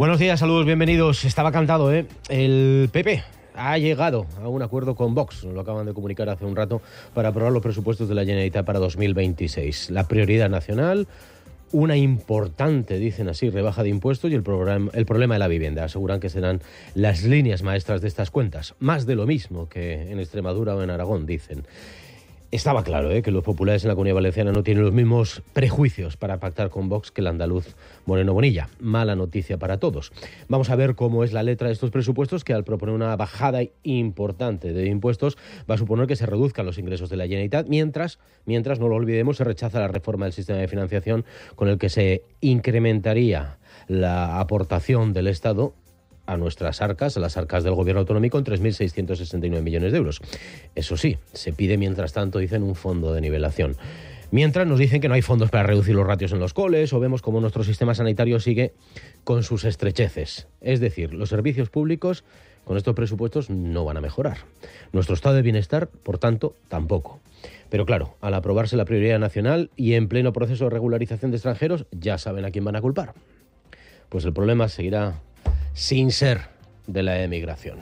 Buenos días, saludos, bienvenidos. Estaba cantado, ¿eh? El PP ha llegado a un acuerdo con Vox, nos lo acaban de comunicar hace un rato, para aprobar los presupuestos de la Generalitat para 2026. La prioridad nacional, una importante, dicen así, rebaja de impuestos y el problema de la vivienda. Aseguran que serán las líneas maestras de estas cuentas. Más de lo mismo que en Extremadura o en Aragón, dicen. Estaba claro que los populares en la Comunidad Valenciana no tienen los mismos prejuicios para pactar con Vox que el andaluz Moreno Bonilla. Mala noticia para todos. Vamos a ver cómo es la letra de estos presupuestos, que al proponer una bajada importante de impuestos va a suponer que se reduzcan los ingresos de la Generalitat, mientras, no lo olvidemos, se rechaza la reforma del sistema de financiación con el que se incrementaría la aportación del Estado a nuestras arcas, a las arcas del gobierno autonómico, en 3.669 millones de euros. Eso sí, se pide, mientras tanto, dicen, un fondo de nivelación. Mientras nos dicen que no hay fondos para reducir los ratios en los coles, o vemos cómo nuestro sistema sanitario sigue con sus estrecheces. Es decir, los servicios públicos con estos presupuestos no van a mejorar. Nuestro estado de bienestar, por tanto, tampoco. Pero claro, al aprobarse la prioridad nacional y en pleno proceso de regularización de extranjeros, ya saben a quién van a culpar. Pues el problema seguirá sin ser de la emigración.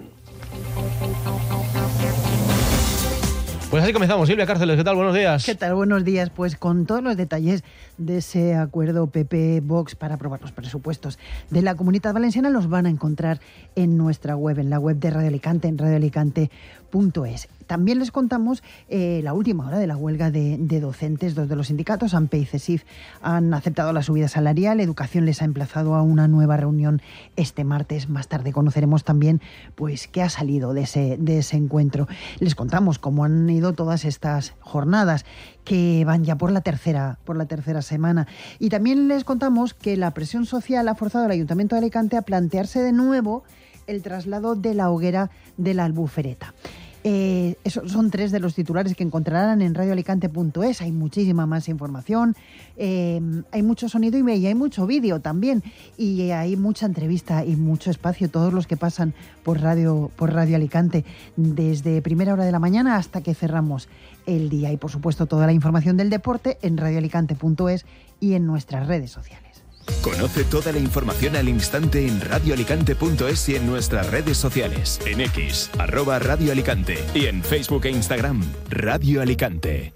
Pues así comenzamos. Silvia Cárceles, ¿qué tal? Buenos días. ¿Qué tal? Buenos días. Pues con todos los detalles de ese acuerdo PP-Vox para aprobar los presupuestos de la Comunidad Valenciana los van a encontrar en nuestra web, en la web de Radio Alicante, en radioalicante.es. También les contamos la última hora de la huelga de docentes. Dos de los sindicatos, AMPE y CESIF, han aceptado la subida salarial. Educación les ha emplazado a una nueva reunión este martes. Más tarde conoceremos también pues qué ha salido de ese encuentro. Les contamos cómo han ido todas estas jornadas, que van ya por la tercera semana. Y también les contamos que la presión social ha forzado al Ayuntamiento de Alicante a plantearse de nuevo el traslado de la hoguera de la Albufereta. Esos son tres de los titulares que encontrarán en radioalicante.es. Hay muchísima más información, hay mucho sonido y hay mucho vídeo también, y hay mucha entrevista y mucho espacio, todos los que pasan por Radio Alicante, desde primera hora de la mañana hasta que cerramos el día. Y por supuesto toda la información del deporte en radioalicante.es y en nuestras redes sociales. Conoce toda la información al instante en radioalicante.es y en nuestras redes sociales. En X, @Radio Alicante, y en Facebook e Instagram, Radio Alicante.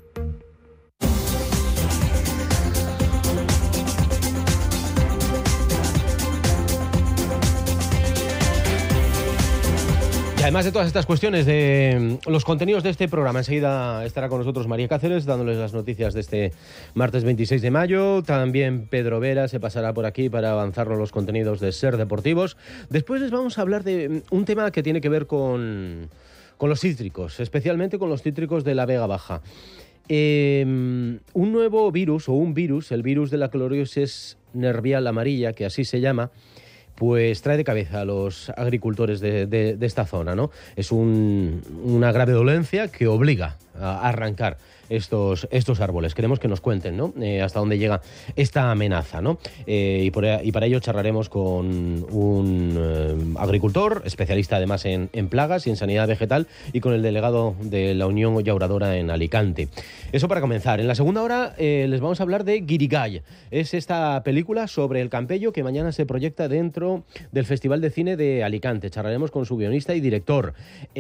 Además de todas estas cuestiones de los contenidos de este programa, enseguida estará con nosotros María Cáceres dándoles las noticias de este martes 26 de mayo. También Pedro Vera se pasará por aquí para avanzarnos los contenidos de Ser Deportivos. Después les vamos a hablar de un tema que tiene que ver con los cítricos, especialmente con los cítricos de la Vega Baja. Un nuevo virus, el virus de la cloriosis nervial amarilla, que así se llama, pues trae de cabeza a los agricultores de esta zona, ¿no? Es una grave dolencia que obliga a arrancar estos árboles. Queremos que nos cuenten, ¿no? Hasta dónde llega esta amenaza, ¿no? Y para ello charlaremos con un agricultor, especialista además en plagas y en sanidad vegetal, y con el delegado de la Unión Llauradora en Alicante. Eso para comenzar. En la segunda hora les vamos a hablar de Guirigay. Es esta película sobre el Campello que mañana se proyecta dentro del Festival de Cine de Alicante. Charlaremos con su guionista y director.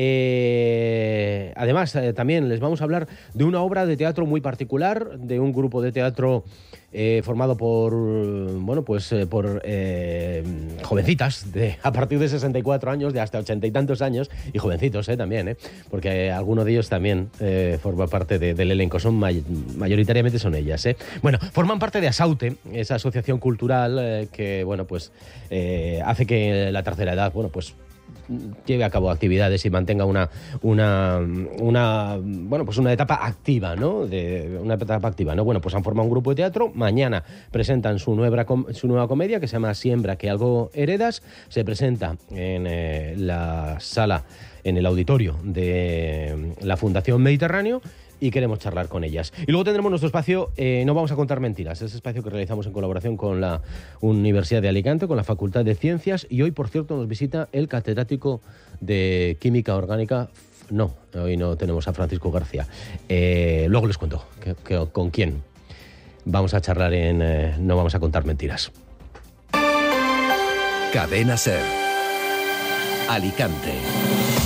Además, también les vamos a hablar de una obra de teatro muy particular, de un grupo de teatro formado por jovencitas a partir de 64 años, de hasta 80 y tantos años, y jovencitos también, porque alguno de ellos también forma parte del elenco, mayoritariamente son ellas. Bueno, forman parte de Asaute, esa asociación cultural que hace que la tercera edad lleve a cabo actividades y mantenga una etapa activa, ¿no? Bueno, pues han formado un grupo de teatro. Mañana presentan su nueva comedia que se llama Siembra que algo heredas. Se presenta en la sala, en el auditorio de la Fundación Mediterráneo, y queremos charlar con ellas. Y luego tendremos nuestro espacio No vamos a contar mentiras, ese espacio que realizamos en colaboración con la Universidad de Alicante, con la Facultad de Ciencias, y hoy, por cierto, nos visita el catedrático de Química Orgánica. No, hoy no tenemos a Francisco García. Luego les cuento con quién vamos a charlar en No vamos a contar mentiras. Cadena SER. Alicante.